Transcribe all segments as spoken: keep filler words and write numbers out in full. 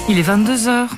Il est vingt-deux heures.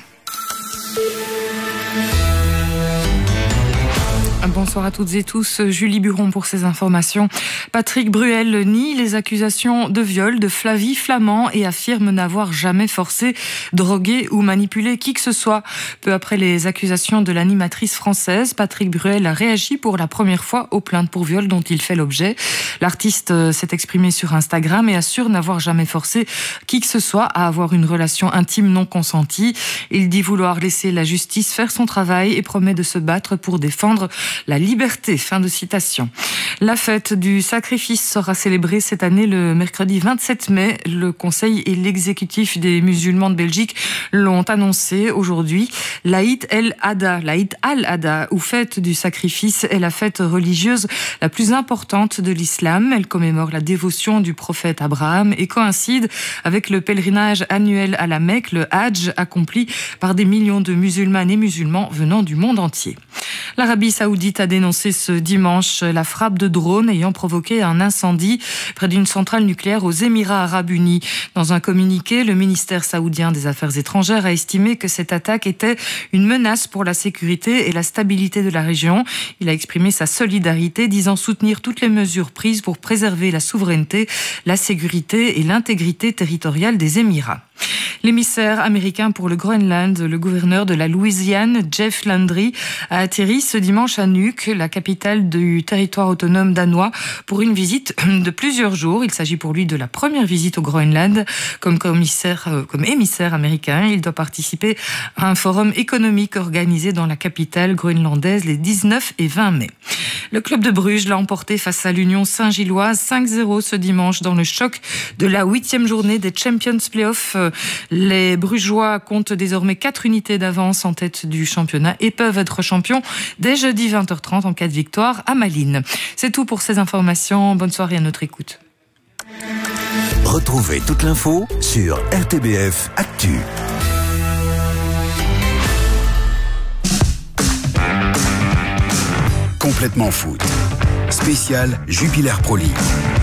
Bonsoir à toutes et tous, Julie Buron pour ces informations. Patrick Bruel nie les accusations de viol de Flavie Flament et affirme n'avoir jamais forcé, drogué ou manipulé qui que ce soit. Peu après les accusations de l'animatrice française, Patrick Bruel a réagi pour la première fois aux plaintes pour viol dont il fait l'objet. L'artiste s'est exprimé sur Instagram et assure n'avoir jamais forcé qui que ce soit à avoir une relation intime non consentie. Il dit vouloir laisser la justice faire son travail et promet de se battre pour défendre la liberté. Fin de citation. La fête du sacrifice sera célébrée cette année le mercredi vingt-sept mai. Le Conseil et l'exécutif des musulmans de Belgique l'ont annoncé aujourd'hui. L'Aïd el-Adha, l'Aïd al-Adha, ou fête du sacrifice, est la fête religieuse la plus importante de l'islam. Elle commémore la dévotion du prophète Abraham et coïncide avec le pèlerinage annuel à la Mecque, le Hajj, accompli par des millions de musulmanes et musulmans venant du monde entier. L'Arabie Saoudite a dénoncé ce dimanche la frappe de drones ayant provoqué un incendie près d'une centrale nucléaire aux Émirats Arabes Unis. Dans un communiqué, le ministère saoudien des Affaires étrangères a estimé que cette attaque était une menace pour la sécurité et la stabilité de la région. Il a exprimé sa solidarité, disant soutenir toutes les mesures prises pour préserver la souveraineté, la sécurité et l'intégrité territoriale des Émirats. L'émissaire américain pour le Groenland, le gouverneur de la Louisiane, Jeff Landry, a atterri ce dimanche à Nuuk, la capitale du territoire autonome danois, pour une visite de plusieurs jours. Il s'agit pour lui de la première visite au Groenland. Comme commissaire, comme émissaire américain, il doit participer à un forum économique organisé dans la capitale groenlandaise les dix-neuf et vingt mai. Le club de Bruges l'a emporté face à l'Union Saint-Gilloise cinq zéro ce dimanche dans le choc de la huitième journée des Champions Playoffs. Les Brugeois comptent désormais quatre unités d'avance en tête du championnat et peuvent être champions dès jeudi vingt heures trente en cas de victoire à Malines. C'est tout pour ces informations. Bonne soirée à notre écoute. Retrouvez toute l'info sur R T B F Actu. Complètement foot. Spécial Jupiler Pro League.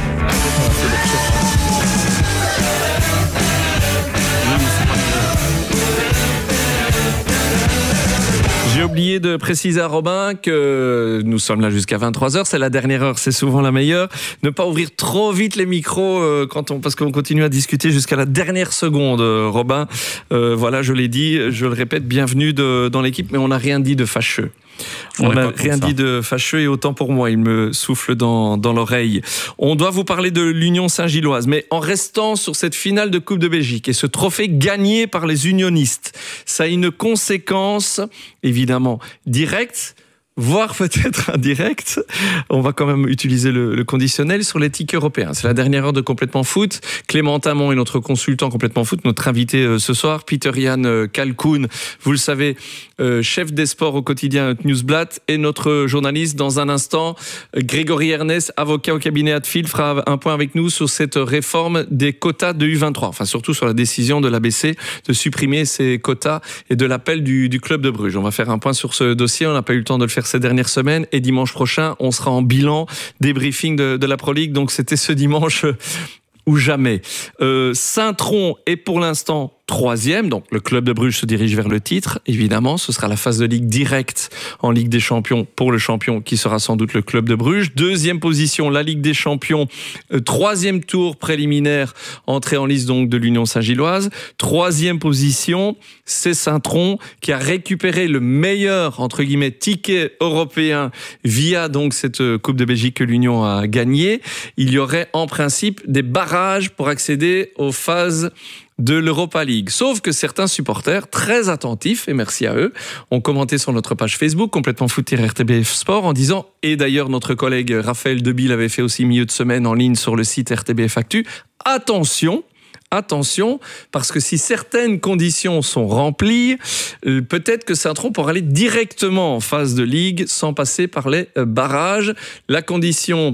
J'ai oublié de préciser à Robin que nous sommes là jusqu'à vingt-trois heures. C'est la dernière heure, c'est souvent la meilleure. Ne pas ouvrir trop vite les micros euh, quand on, parce qu'on continue à discuter jusqu'à la dernière seconde. Euh, Robin, euh, voilà, je l'ai dit, je le répète, bienvenue de, dans l'équipe, mais on n'a rien dit de fâcheux. On n'a rien dit de fâcheux et autant pour moi, il me souffle dans, dans l'oreille. On doit vous parler de l'Union Saint-Gilloise, mais en restant sur cette finale de Coupe de Belgique et ce trophée gagné par les unionistes, ça a une conséquence évidemment directe, voire peut-être indirect. On va quand même utiliser le, le conditionnel sur les tickets européens. C'est la dernière heure de Complètement Foot. Clément Tamon est notre consultant Complètement Foot, notre invité euh, ce soir. Peter-Jan euh, Kalkoun, vous le savez, euh, chef des sports au quotidien Newsblatt, et notre journaliste dans un instant, euh, Grégory Ernest, avocat au cabinet Hatfield, fera un point avec nous sur cette réforme des quotas de U vingt-trois. Enfin, surtout sur la décision de l'A B C de supprimer ces quotas et de l'appel du, du club de Bruges. On va faire un point sur ce dossier. On n'a pas eu le temps de le faire ces dernières semaines, et dimanche prochain on sera en bilan débriefing de, de la Pro League, donc c'était ce dimanche ou jamais. euh, Saint-Tron est pour l'instant troisième, donc le club de Bruges se dirige vers le titre. Évidemment, ce sera la phase de Ligue directe en Ligue des Champions pour le champion qui sera sans doute le club de Bruges. Deuxième position, la Ligue des Champions. Euh, troisième tour préliminaire, entrée en liste donc de l'Union Saint-Gilloise. Troisième position, c'est Saint-Tron qui a récupéré le meilleur, entre guillemets, ticket européen via donc cette Coupe de Belgique que l'Union a gagnée. Il y aurait en principe des barrages pour accéder aux phases de l'Europa League. Sauf que certains supporters, très attentifs, et merci à eux, ont commenté sur notre page Facebook, Complètement Foot-R T B F Sport, en disant, et d'ailleurs notre collègue Raphaël Deby l'avait fait aussi milieu de semaine en ligne sur le site R T B F Actu, attention, Attention, parce que si certaines conditions sont remplies, peut-être que Saint-Tron pourra aller directement en phase de Ligue sans passer par les barrages. La condition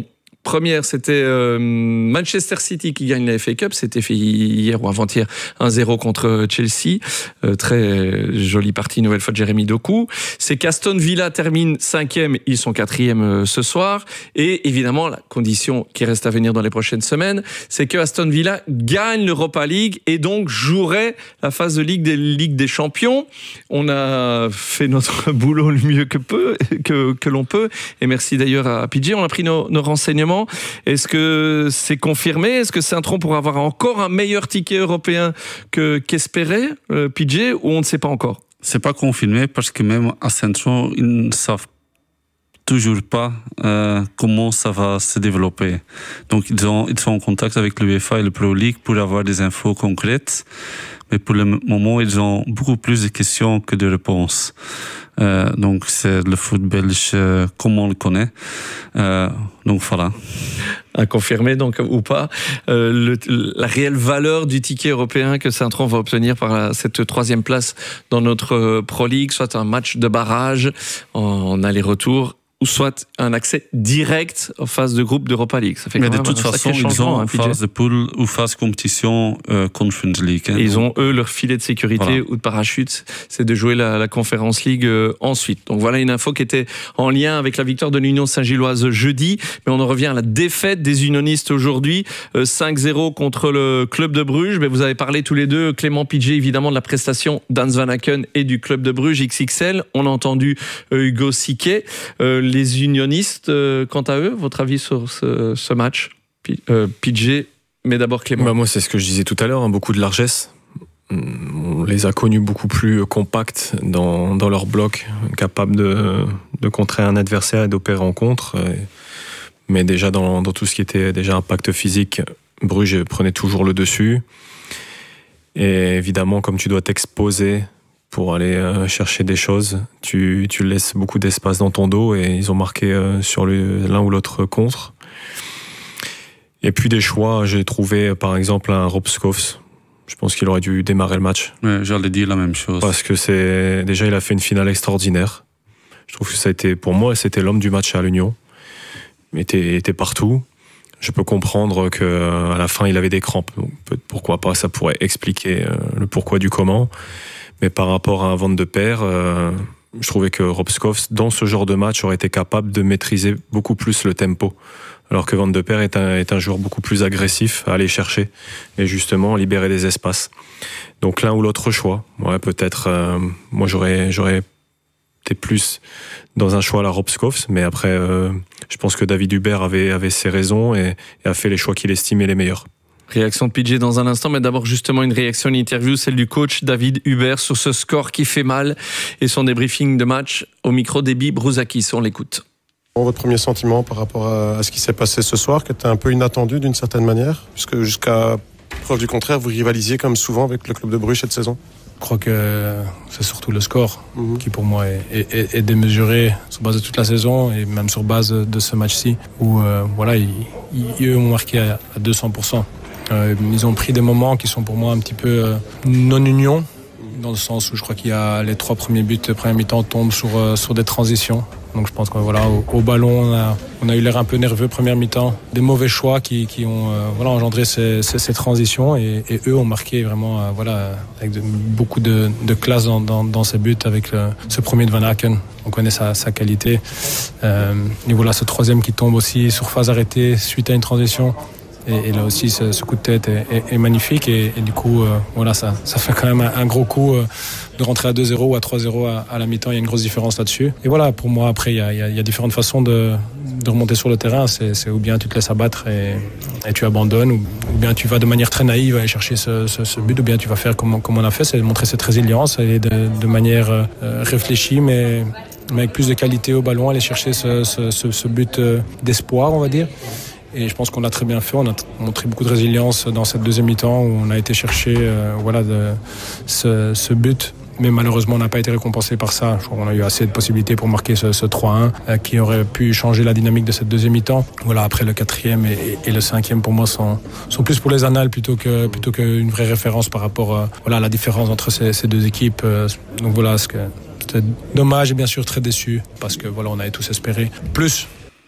Première, c'était euh, Manchester City qui gagne la F A Cup. C'était fait hier ou avant-hier, un zéro contre Chelsea. Euh, très jolie partie, nouvelle fois de Jérémy Doku. C'est qu'Aston Villa termine cinquième, ils sont quatrième euh, ce soir. Et évidemment, la condition qui reste à venir dans les prochaines semaines, c'est que Aston Villa gagne l'Europa League et donc jouerait la phase de Ligue des, Ligue des Champions. On a fait notre boulot le mieux que, peu, que, que l'on peut. Et merci d'ailleurs à P J. On a pris nos, nos renseignements. Est-ce que c'est confirmé? Est-ce que Saint-Tron pourra avoir encore un meilleur ticket européen que, qu'espérait euh, P J, ou on ne sait pas encore? C'est pas confirmé parce que même à Saint-Tron, ils ne savent toujours pas euh, comment ça va se développer. Donc ils, ont, ils sont en contact avec l'UEFA et le Pro League pour avoir des infos concrètes. Mais pour le moment, ils ont beaucoup plus de questions que de réponses. Euh, donc c'est le foot belge euh, comme on le connaît. Euh, donc voilà. À confirmer donc ou pas euh, le, la réelle valeur du ticket européen que Saint-Tron va obtenir par la, cette troisième place dans notre Pro League, soit un match de barrage en, en aller-retour, ou soit un accès direct en phase de groupe d'Europa League. Ça fait Mais quand de même toute façon, ils ont hein, phase de poule ou phase compétition euh, Conference League. Hein, et ils ont, eux, leur filet de sécurité voilà. ou de parachute, c'est de jouer la, la Conference League euh, ensuite. Donc voilà une info qui était en lien avec la victoire de l'Union Saint-Gilloise jeudi. Mais on en revient à la défaite des unionistes aujourd'hui. Euh, cinq zéro contre le Club de Bruges. Mais vous avez parlé tous les deux, Clément, P J, évidemment, de la prestation d'Hans Van Aken et du Club de Bruges X X L. On a entendu euh, Hugo Siquet. Euh, les unionistes, euh, quant à eux, votre avis sur ce, ce match? P- euh, P J, mais d'abord Clément. Bah moi, c'est ce que je disais tout à l'heure, hein, beaucoup de largesse. On les a connus beaucoup plus compacts dans, dans leur bloc, capables de, de contrer un adversaire et d'opérer en contre. Mais déjà, dans, dans tout ce qui était déjà impact physique, Bruges prenait toujours le dessus. Et évidemment, comme tu dois t'exposer pour aller chercher des choses, tu, tu laisses beaucoup d'espace dans ton dos, et ils ont marqué sur le, l'un ou l'autre contre. Et puis des choix, j'ai trouvé par exemple un Rob Schoofs. Je pense qu'il aurait dû démarrer le match. Ouais, j'allais dire la même chose. Parce que c'est déjà, il a fait une finale extraordinaire. Je trouve que ça a été, pour moi, c'était l'homme du match à l'Union. Il était, était partout. Je peux comprendre qu'à la fin, il avait des crampes. Donc, pourquoi pas, ça pourrait expliquer le pourquoi du comment. Mais par rapport à un Van de Peer, euh, je trouvais que Rob Schoofs, dans ce genre de match, aurait été capable de maîtriser beaucoup plus le tempo. Alors que Van de Peer est un, est un joueur beaucoup plus agressif à aller chercher et justement libérer des espaces. Donc l'un ou l'autre choix. Ouais, peut-être, euh, moi j'aurais, j'aurais été plus dans un choix à la Rob Schoofs, mais après, euh, je pense que David Hubert avait, avait ses raisons et, et a fait les choix qu'il estimait les meilleurs. Réaction de P J dans un instant, mais d'abord justement une réaction, une interview, celle du coach David Hubert sur ce score qui fait mal et son débriefing de match au micro d'Ebi Brouzakis. On l'écoute. Votre premier sentiment par rapport à ce qui s'est passé ce soir, qui était un peu inattendu d'une certaine manière, puisque jusqu'à preuve du contraire, vous rivalisez comme souvent avec le club de Bruges cette saison? Je crois que c'est surtout le score mmh. qui pour moi est, est, est démesuré sur base de toute la saison et même sur base de ce match-ci où euh, voilà, ils, ils ont marqué à, à deux cents pour cent. Euh, ils ont pris des moments qui sont pour moi un petit peu euh, non-union, dans le sens où je crois qu'il y a les trois premiers buts de première mi-temps tombent sur, euh, sur des transitions. Donc je pense que voilà, au, au ballon, on a, on a eu l'air un peu nerveux première mi-temps. Des mauvais choix qui, qui ont euh, voilà, engendré ces, ces, ces transitions et, et eux ont marqué vraiment euh, voilà, avec de, beaucoup de, de classe dans, dans, dans ces buts avec le, ce premier de Van Aken. On connaît sa, sa qualité. Euh, et voilà, ce troisième qui tombe aussi sur phase arrêtée suite à une transition. Et, et là aussi, ce, ce coup de tête est, est, est magnifique. Et, et du coup, euh, voilà, ça, ça fait quand même un, un gros coup euh, de rentrer à deux zéro ou à trois zéro à, à la mi-temps. Il y a une grosse différence là-dessus. Et voilà, pour moi, après, il y a, il y a, il y a différentes façons de, de remonter sur le terrain. C'est, c'est ou bien tu te laisses abattre et, et tu abandonnes, ou, ou bien tu vas de manière très naïve aller chercher ce, ce, ce but, ou bien tu vas faire comme, comme on a fait, c'est montrer cette résilience et de, de manière euh, réfléchie, mais, mais avec plus de qualité au ballon, aller chercher ce, ce, ce, ce but d'espoir, on va dire. Et je pense qu'on l'a très bien fait. On a t- montré beaucoup de résilience dans cette deuxième mi-temps où on a été chercher euh, voilà, de, ce, ce but. Mais malheureusement, on n'a pas été récompensé par ça. Je crois qu'on a eu assez de possibilités pour marquer ce, ce trois un euh, qui aurait pu changer la dynamique de cette deuxième mi-temps. Voilà, après le quatrième et, et le cinquième, pour moi, sont, sont plus pour les annales plutôt que plutôt qu'une vraie référence par rapport à voilà, la différence entre ces, ces deux équipes. Donc voilà, ce que, c'est dommage et bien sûr très déçu parce que voilà, on avait tous espéré plus.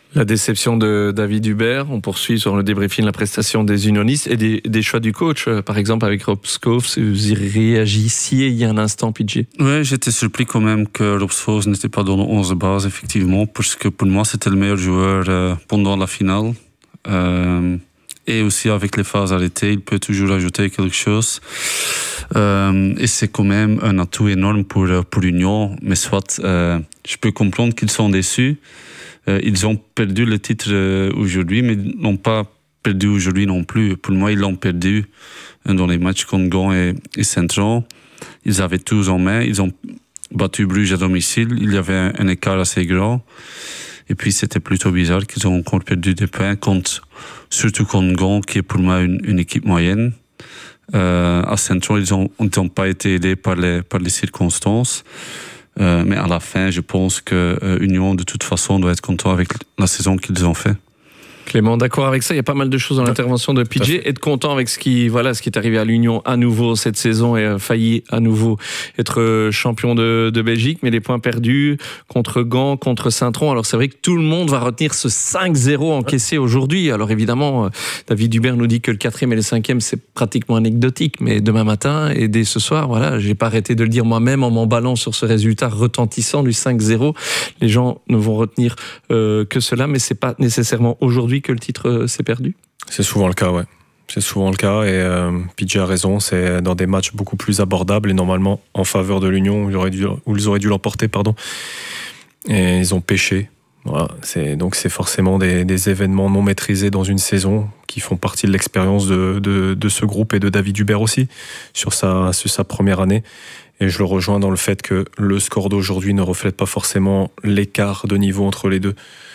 La déception de David Hubert, on poursuit sur le débriefing de la prestation des unionistes et des, des choix du coach, par exemple avec Rob Schoofs, vous y réagissiez il y a un instant, P J. Oui, j'étais surpris quand même que Rob Schoofs n'était pas dans le onze de base, effectivement, parce que pour moi c'était le meilleur joueur euh, pendant la finale. Euh, et aussi avec les phases arrêtées, il peut toujours ajouter quelque chose. Euh, et c'est quand même un atout énorme pour, pour l'Union, mais soit euh, je peux comprendre qu'ils sont déçus. Ils ont perdu le titre aujourd'hui, mais ils n'ont pas perdu aujourd'hui non plus. Pour moi, ils l'ont perdu dans les matchs contre Gand et, et Saint-Jean. Ils avaient tous en main. Ils ont battu Bruges à domicile. Il y avait un, un écart assez grand. Et puis, c'était plutôt bizarre qu'ils ont encore perdu des points, contre, surtout contre Gand, qui est pour moi une, une équipe moyenne. Euh, à Saint-Jean, ils n'ont ils ont pas été aidés par les, par les circonstances. Euh, mais à la fin, je pense que euh, Union, de toute façon, doit être content avec la saison qu'ils ont fait. Clément, d'accord avec ça. Il y a pas mal de choses dans l'intervention de P J. Être content avec ce qui, voilà, ce qui est arrivé à l'Union à nouveau cette saison et a failli à nouveau être champion de, de Belgique. Mais les points perdus contre Gand, contre Saint-Tron. Alors c'est vrai que tout le monde va retenir ce cinq zéro encaissé aujourd'hui. Alors évidemment, David Hubert nous dit que le quatrième et le cinquième, c'est pratiquement anecdotique. Mais demain matin et dès ce soir, voilà, j'ai pas arrêté de le dire moi-même en m'emballant sur ce résultat retentissant du cinq zéro. Les gens ne vont retenir euh, que cela, mais c'est pas nécessairement aujourd'hui que le titre s'est perdu. C'est souvent le cas, ouais. C'est souvent le cas et euh, P J a raison, c'est dans des matchs beaucoup plus abordables et normalement en faveur de l'Union où ils auraient dû, où ils auraient dû l'emporter, pardon. Et ils ont pêché. Voilà. C'est, donc c'est forcément des, des événements non maîtrisés dans une saison qui font partie de l'expérience de, de, de ce groupe et de David Hubert aussi sur sa, sur sa première année. Et je le rejoins dans le fait que le score d'aujourd'hui ne reflète pas forcément l'écart de niveau entre les deux.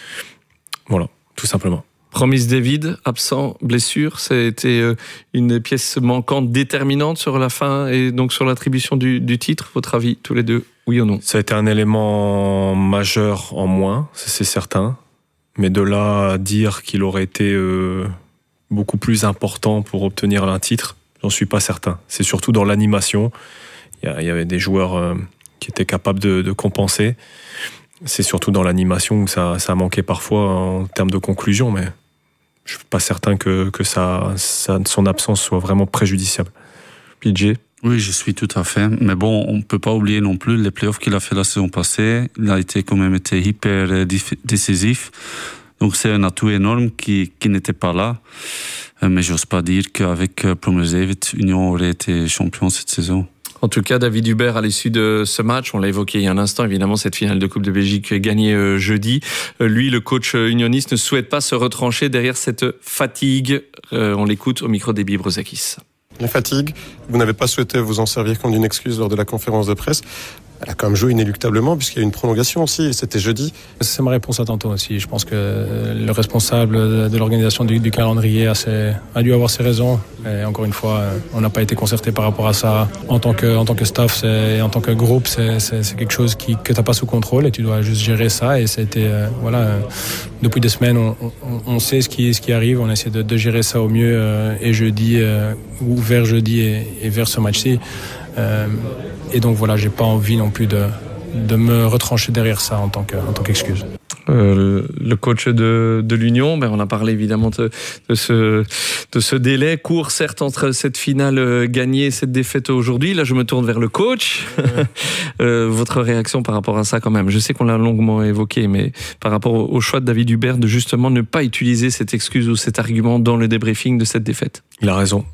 Voilà, tout simplement. Promise David, absent, blessure, ça a été une pièce manquante déterminante sur la fin et donc sur l'attribution du, du titre. Votre avis, tous les deux, oui ou non? Ça a été un élément majeur en moins, c'est certain. Mais de là à dire qu'il aurait été euh, beaucoup plus important pour obtenir un titre, j'en suis pas certain. C'est surtout dans l'animation. Il y, y avait des joueurs euh, qui étaient capables de, de compenser. C'est surtout dans l'animation où ça, ça a manqué parfois en termes de conclusion, mais je ne suis pas certain que, que ça, ça, son absence soit vraiment préjudiciable. P J? Oui, je suis tout à fait. Mais bon, on ne peut pas oublier non plus les playoffs qu'il a fait la saison passée. Il a été quand même été hyper décisif. Donc c'est un atout énorme qui, qui n'était pas là. Mais j'ose pas dire qu'avec Promise David, Union aurait été champion cette saison. En tout cas, David Hubert, à l'issue de ce match, on l'a évoqué il y a un instant, évidemment, cette finale de Coupe de Belgique gagnée euh, jeudi. Euh, lui, le coach unioniste, ne souhaite pas se retrancher derrière cette fatigue. Euh, on l'écoute au micro d'Ebi Brozakis. La fatigue, vous n'avez pas souhaité vous en servir comme d'une excuse lors de la conférence de presse. Elle a quand même joué inéluctablement puisqu'il y a eu une prolongation aussi, et c'était jeudi. C'est ma réponse à tantôt aussi. Je pense que le responsable de l'organisation du, du calendrier a, ses, a dû avoir ses raisons. Et encore une fois, on n'a pas été concerté par rapport à ça. En tant que, en tant que staff et en tant que groupe, c'est, c'est, c'est quelque chose qui, que tu n'as pas sous contrôle et tu dois juste gérer ça. Et ça a été, euh, voilà, euh, depuis des semaines, on, on, on sait ce qui, ce qui arrive. On essaie de, de gérer ça au mieux euh, et jeudi, euh, ou vers jeudi et, et vers ce match-ci. Euh, et donc voilà, j'ai pas envie non plus de, de me retrancher derrière ça en tant que, en tant qu'excuse. Euh, le coach de, de l'Union, ben on a parlé évidemment de, de, ce, de ce délai court, certes, entre cette finale gagnée et cette défaite aujourd'hui. Là, je me tourne vers le coach. Ouais. euh, votre réaction par rapport à ça quand même? Je sais qu'on l'a longuement évoqué, mais par rapport au, au choix de David Hubert de justement ne pas utiliser cette excuse ou cet argument dans le débriefing de cette défaite. Il a raison.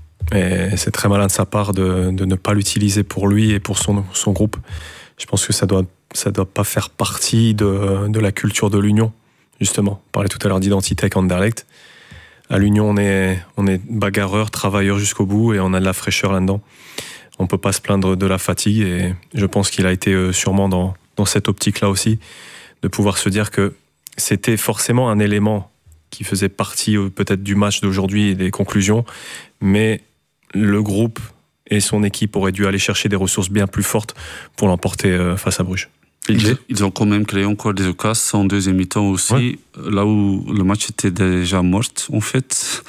Et c'est très malin de sa part de, de ne pas l'utiliser pour lui et pour son, son groupe. Je pense que ça doit, ça doit pas faire partie de, de la culture de l'Union, justement. On parlait tout à l'heure d'identité avec Anderlecht. À l'Union, on est, on est bagarreur, travailleur jusqu'au bout et on a de la fraîcheur là-dedans. On peut pas se plaindre de la fatigue et je pense qu'il a été sûrement dans, dans cette optique-là aussi, de pouvoir se dire que c'était forcément un élément qui faisait partie peut-être du match d'aujourd'hui et des conclusions, mais le groupe et son équipe auraient dû aller chercher des ressources bien plus fortes pour l'emporter face à Bruges. Ils, ils ont quand même créé encore des occasions en deuxième mi-temps aussi, ouais. Là où le match était déjà mort en fait.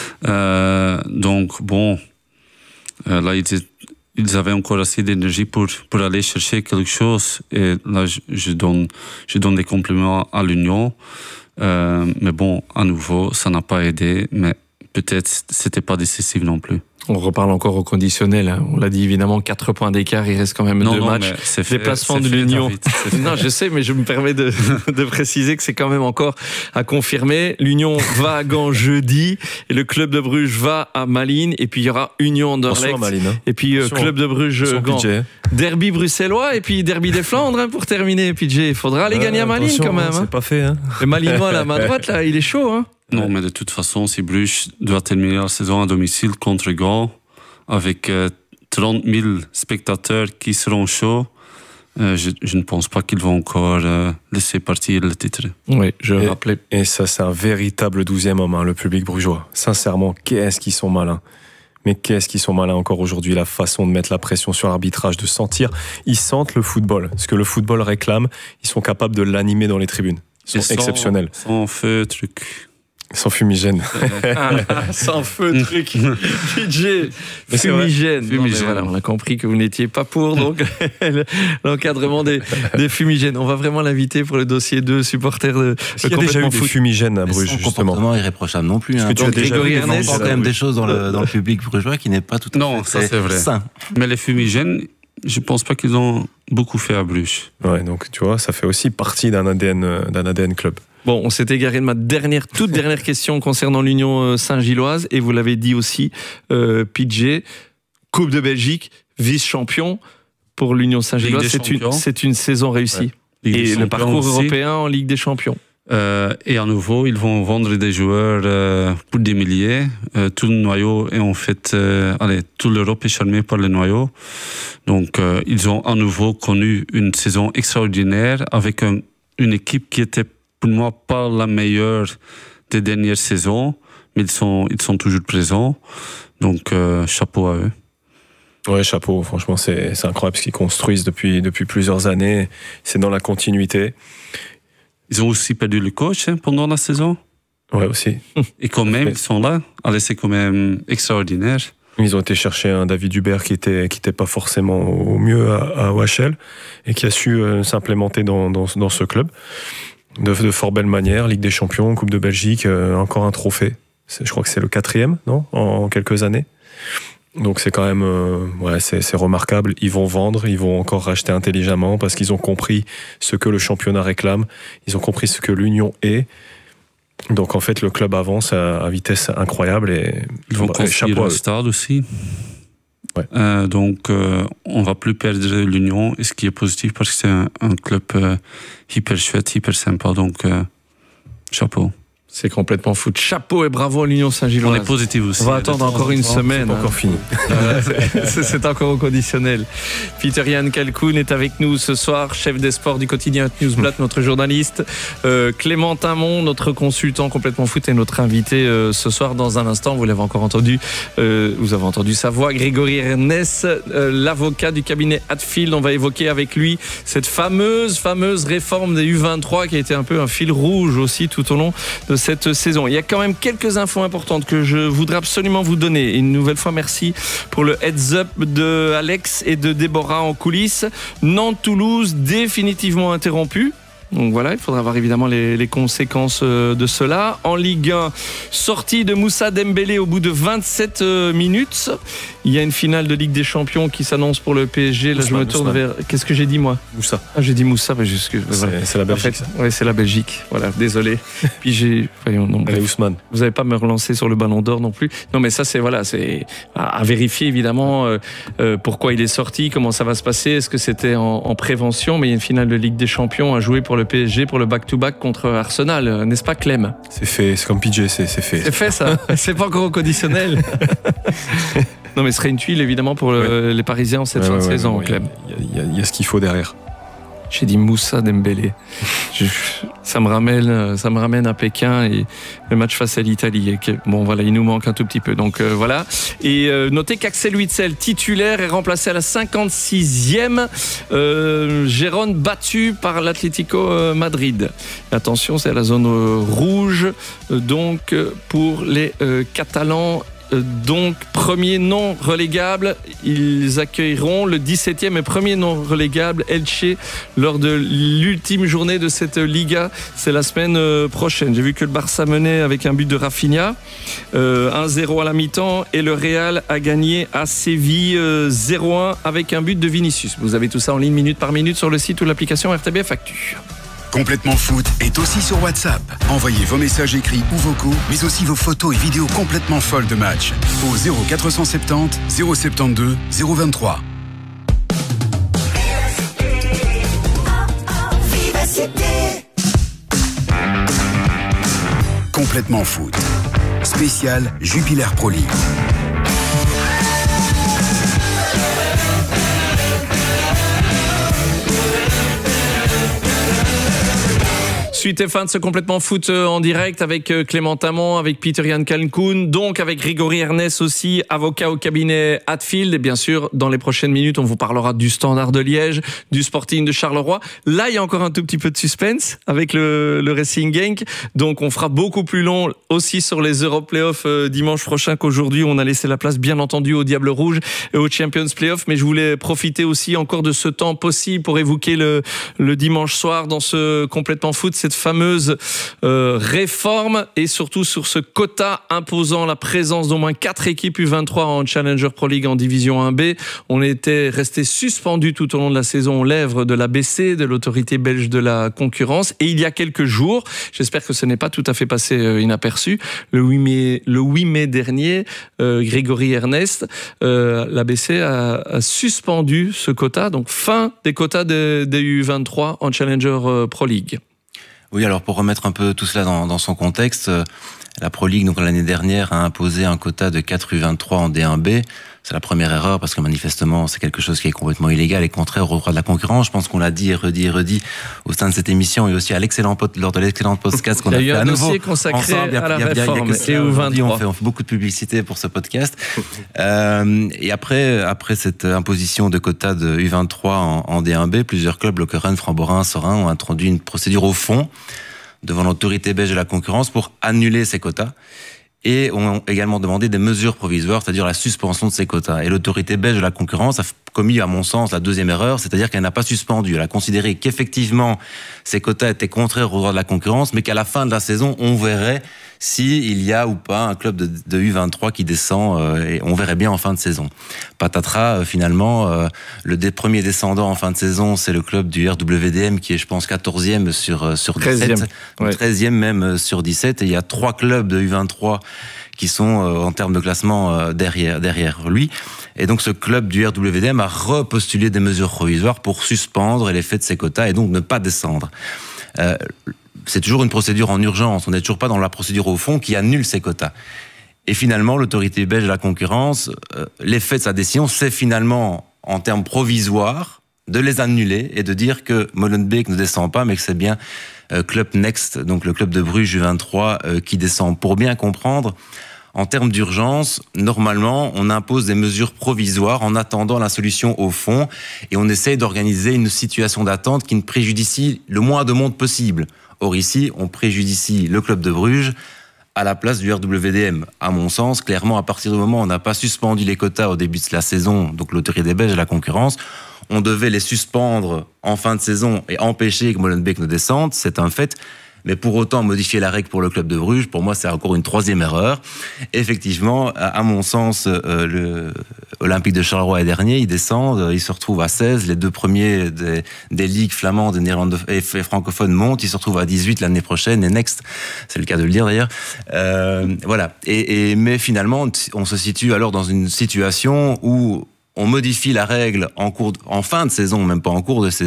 Euh, donc bon, euh, là ils, ils avaient encore assez d'énergie pour, pour aller chercher quelque chose. Et là je, je, donne, je donne des compliments à l'Union. Euh, mais bon, à nouveau, ça n'a pas aidé, mais peut-être c'était pas décisif non plus. On reparle encore au conditionnel. Hein. On l'a dit évidemment, quatre points d'écart, il reste quand même non, deux non, matchs. C'est fait, Déplacement c'est de fait, l'Union. David, non, je sais, mais je me permets de, de préciser que c'est quand même encore à confirmer. L'Union va à Gand jeudi et le club de Bruges va à Malines. Et puis il y aura Union Anderlecht. Malines, hein. Et puis euh, club de Bruges Gand. Derby bruxellois et puis derby des Flandres hein, pour terminer. P J, il faudra aller euh, gagner à Malines quand même. C'est hein. pas fait. Hein. Le Malinois, la main droite, là, il est chaud. Hein. Non, mais de toute façon, si Bruges doit terminer la saison à domicile contre Gand, avec euh, trente mille spectateurs qui seront chauds, euh, je, je ne pense pas qu'ils vont encore euh, laisser partir le titre. Oui, je et, rappelais. Et ça, c'est un véritable douzième homme, hein, le public brugeois. Sincèrement, qu'est-ce qu'ils sont malins. Mais qu'est-ce qu'ils sont malins encore aujourd'hui, la façon de mettre la pression sur l'arbitrage, de sentir. Ils sentent le football. Ce que le football réclame, ils sont capables de l'animer dans les tribunes. Ils sont sans, exceptionnels. Sans feu, truc. Sans fumigène. Sans feu, truc. P J, fumigène. fumigène. Non, voilà, on a compris que vous n'étiez pas pour donc l'encadrement des, des fumigènes. On va vraiment l'inviter pour le dossier deux supporters de. Il y a déjà eu des fumigènes à Bruges, justement. Comportement irréprochable non plus. Hein. Donc, Grégory Ernest, il y a quand même des choses dans le, dans le public brugeois qui n'est pas tout à non, fait ça c'est vrai. sain. Mais les fumigènes, je pense pas qu'ils ont beaucoup fait à Bruges. Ouais, donc tu vois, ça fait aussi partie d'un A D N, d'un A D N club. Bon, on s'est égaré de ma dernière, toute dernière question concernant l'Union Saint-Gilloise, et vous l'avez dit aussi, euh, P J, Coupe de Belgique, vice-champion pour l'Union Saint-Gilloise, c'est une, c'est une saison réussie. Ouais. Et le parcours aussi. Européen en Ligue des Champions. Euh, et à nouveau, ils vont vendre des joueurs euh, pour des milliers. Euh, tout le noyau est en fait, euh, allez, toute l'Europe est charmée par le noyau. Donc, euh, ils ont à nouveau connu une saison extraordinaire avec un, une équipe qui était pour moi pas la meilleure des dernières saisons, mais ils sont, ils sont toujours présents. Donc, euh, chapeau à eux. Ouais, chapeau. Franchement, c'est, c'est incroyable ce qu'ils construisent depuis, depuis plusieurs années. C'est dans la continuité. Ils ont aussi perdu le coach hein, pendant la saison. Ouais, aussi. Et quand même, ils sont là. Allez, c'est quand même extraordinaire. Ils ont été chercher un David Hubert qui était, qui était pas forcément au mieux à, à O H L et qui a su euh, s'implémenter dans, dans, dans ce club. De, de fort belle manière, Ligue des Champions, Coupe de Belgique, euh, encore un trophée. C'est, je crois que c'est le quatrième, non, en, en quelques années. Donc c'est quand même, euh, ouais, c'est, c'est remarquable. Ils vont vendre, ils vont encore racheter intelligemment parce qu'ils ont compris ce que le championnat réclame. Ils ont compris ce que l'Union est. Donc en fait, le club avance à, à vitesse incroyable et ils vont construire le stade aussi. Ouais. Euh, donc, euh, on va plus perdre l'Union, et ce qui est positif parce que c'est un, un club euh, hyper chouette, hyper sympa. Donc, euh, chapeau. C'est complètement fou. Chapeau et bravo à l'Union Saint-Gilloise. On est positif aussi. On va attendre encore une semaine. C'est pas encore fini. c'est, c'est encore au conditionnel. Peter-Jan Kalkoun est avec nous ce soir, chef des sports du quotidien Newsblad, notre journaliste. Euh, Clément Timon, notre consultant complètement foot, est notre invité euh, ce soir. Dans un instant, vous l'avez encore entendu, euh, vous avez entendu sa voix. Grégory Ernest, euh, l'avocat du cabinet Hatfield. On va évoquer avec lui cette fameuse, fameuse réforme des U vingt-trois qui a été un peu un fil rouge aussi tout au long de cette saison. Il y a quand même quelques infos importantes que je voudrais absolument vous donner. Et une nouvelle fois, merci pour le heads-up de Alex et de Déborah en coulisses. Nantes-Toulouse définitivement interrompu. Donc voilà, il faudra voir évidemment les, les conséquences de cela. En Ligue un, sortie de Moussa Dembélé au bout de vingt-sept minutes. Il y a une finale de Ligue des Champions qui s'annonce pour le P S G. Là, Ousmane, je me tourne Ousmane. vers... Qu'est-ce que j'ai dit, moi ? Moussa. Ah, j'ai dit Moussa, mais juste que... c'est, voilà. c'est la Belgique. En fait, ouais, c'est la Belgique. Voilà, désolé. Puis j'ai... Voyons, non, Allez, Ousmane. Vous n'avez pas me relancer sur le Ballon d'Or non plus. Non, mais ça, c'est, voilà, c'est à, à vérifier, évidemment, euh, euh, pourquoi il est sorti, comment ça va se passer. Est-ce que c'était en, en prévention ? Mais il y a une finale de Ligue des Champions à jouer pour le P S G, pour le back-to-back contre Arsenal. N'est-ce pas, Clem ? C'est fait, c'est comme P J, c'est, c'est fait. C'est fait, ça. C'est pas encore au conditionnel. Non, mais ce serait une tuile, évidemment, pour le, ouais. les Parisiens en cette ouais, fin ouais, de ouais, saison, ouais, Clem. Il y, y, y a ce qu'il faut derrière. J'ai dit Moussa Dembélé. Je, ça me ramène, ça me ramène à Pékin et le match face à l'Italie. Bon, voilà, il nous manque un tout petit peu. Donc euh, voilà. Et euh, notez qu'Axel Witsel, titulaire, est remplacé à la cinquante-sixième. Euh, Gérone battu par l'Atlético Madrid. Attention, c'est à la zone rouge. Donc pour les euh, Catalans donc premier non relégable. Ils accueilleront le dix-septième et premier non relégable Elche lors de l'ultime journée de cette Liga. C'est la semaine prochaine. J'ai vu que le Barça menait avec un but de Rafinha, euh, un zéro à la mi-temps, et le Real a gagné à Séville euh, zéro un avec un but de Vinicius. Vous avez tout ça en ligne minute par minute sur le site ou l'application R T B F Actu. Complètement Foot est aussi sur WhatsApp. Envoyez vos messages écrits ou vocaux, mais aussi vos photos et vidéos complètement folles de match au zéro quatre cent soixante-dix zéro soixante-douze zéro vingt-trois. Complètement Foot. Spécial Jupiler Pro League. Suite et fin de ce Complètement Foot en direct avec Clément Tamon, avec Peter-Jan Kalkoun, donc avec Grégory Ernest aussi, avocat au cabinet Hatfield. Et bien sûr, dans les prochaines minutes, on vous parlera du Standard de Liège, du Sporting de Charleroi. Là, il y a encore un tout petit peu de suspense avec le, le Racing Genk. Donc, on fera beaucoup plus long aussi sur les Europe Playoffs euh, dimanche prochain qu'aujourd'hui. On a laissé la place, bien entendu, au Diable Rouge et aux Champions Playoffs. Mais je voulais profiter aussi encore de ce temps possible pour évoquer le, le dimanche soir dans ce Complètement Foot, cette fameuse euh, réforme et surtout sur ce quota imposant la présence d'au moins quatre équipes U vingt-trois en Challenger Pro League en Division un B. On était resté suspendu tout au long de la saison aux lèvres de l'A B C, de l'autorité belge de la concurrence. Et il y a quelques jours, j'espère que ce n'est pas tout à fait passé euh, inaperçu, le huit mai, le huit mai dernier, euh, Grégory Ernest, euh, l'A B C a, a suspendu ce quota, donc fin des quotas des de U vingt-trois en Challenger euh, Pro League. Oui, alors pour remettre un peu tout cela dans, dans son contexte, la Pro League, donc l'année dernière, a imposé un quota de quatre U vingt-trois en D un B. C'est la première erreur parce que manifestement, c'est quelque chose qui est complètement illégal et contraire au droit de la concurrence. Je pense qu'on l'a dit et redit et redit au sein de cette émission et aussi à l'excellent pot, lors de l'excellent podcast qu'on a, a fait à nouveau. Il y a eu un dossier consacré ensemble. à la réforme. Et U vingt-trois. On fait, on fait beaucoup de publicité pour ce podcast. euh, et après, après cette imposition de quota de U vingt-trois en, en D un B, plusieurs clubs, Lokeren, Framborin, Sorin, ont introduit une procédure au fond devant l'autorité belge de la concurrence pour annuler ces quotas. Et ont également demandé des mesures provisoires, c'est-à-dire la suspension de ces quotas. Et l'autorité belge de la concurrence a commis, à mon sens, la deuxième erreur, c'est-à-dire qu'elle n'a pas suspendu. Elle a considéré qu'effectivement, ces quotas étaient contraires au droit de la concurrence, mais qu'à la fin de la saison, on verrait s'il y a ou pas un club de, de U vingt-trois qui descend, euh, et on verrait bien en fin de saison. Patatras, euh, finalement, euh, le dé- premier descendant en fin de saison, c'est le club du R W D M qui est, je pense, quatorzième sur, sur dix-sept. treizième, ouais. treizième même sur dix-sept. Et il y a trois clubs de U vingt-trois qui sont, euh, en termes de classement, euh, derrière, derrière lui. Et donc, ce club du R W D M a repostulé des mesures provisoires pour suspendre l'effet de ces quotas et donc ne pas descendre. Euh, c'est toujours une procédure en urgence. On n'est toujours pas dans la procédure au fond qui annule ces quotas. Et finalement, l'autorité belge de la concurrence, euh, l'effet de sa décision, c'est finalement, en termes provisoires, de les annuler et de dire que Molenbeek ne descend pas, mais que c'est bien euh, Club Next, donc le club de Bruges U vingt-trois, euh, qui descend. Pour bien comprendre, en termes d'urgence, normalement, on impose des mesures provisoires en attendant la solution au fond et on essaye d'organiser une situation d'attente qui ne préjudicie le moins de monde possible. Or ici, on préjudicie le club de Bruges à la place du R W D M. À mon sens, clairement, à partir du moment où on n'a pas suspendu les quotas au début de la saison, donc l'autorité belge de la concurrence, on devait les suspendre en fin de saison et empêcher que Molenbeek ne descende, c'est un fait. Mais pour autant, modifier la règle pour le club de Bruges, pour moi, c'est encore une troisième erreur. Effectivement, à mon sens, euh, le Olympique de Charleroi est dernier, ils descendent, ils se retrouvent à seize. Les deux premiers des, des ligues flamandes et, néerlandoph- et francophones montent, ils se retrouvent à dix-huit l'année prochaine, et next, c'est le cas de le dire d'ailleurs. Euh, voilà. Et, et, mais finalement, on se situe alors dans une situation où on modifie la règle en, cours de, en fin de saison, même pas en cours de saison,